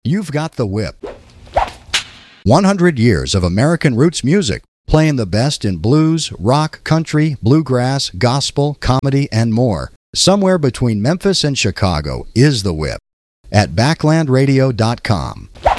You've got the Whip. 100 years of American roots music, playing the best in blues, rock, country, bluegrass, gospel, comedy, and more. Somewhere between Memphis and Chicago is the Whip. At backlandradio.com.